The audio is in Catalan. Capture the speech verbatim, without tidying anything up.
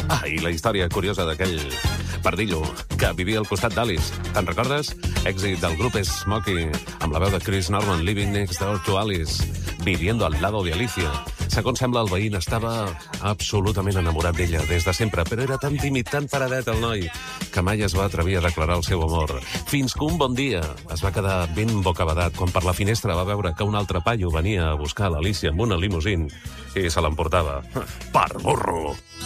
Ah, i la història curiosa d'aquell pardillo que vivia al costat d'Alice. Te'n recordes? Èxit del grup Smokey, amb la veu de Chris Norman, Living Next Door to Alice, viviendo al lado de Alicia. Segons sembla, el veí estava absolutament enamorat d'ella des de sempre, però era tan tímid, tan paradet el noi, que mai es va atrevir a declarar el seu amor. Fins que un bon dia es va quedar ben bocabadat quan per la finestra va veure que un altre paio venia a buscar l'Alicia amb una limusín i se l'emportava. Per burro!